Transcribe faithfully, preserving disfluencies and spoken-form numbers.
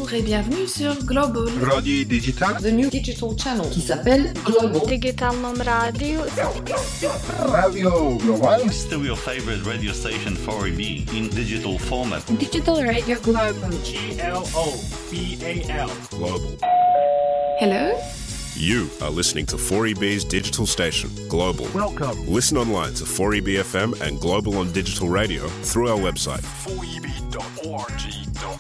Bonjour et bienvenue sur Global Radio Digital, the new digital channel qui s'appelle Global. Digitalnom radio. Radio Global. Still your favorite radio station four E B in digital format. Digital Radio Global. G L O B A L. Global. Hello. You are listening to four E B's digital station, Global. Welcome. Listen online to four E B F M and Global on digital radio through our website. four E B dot org dot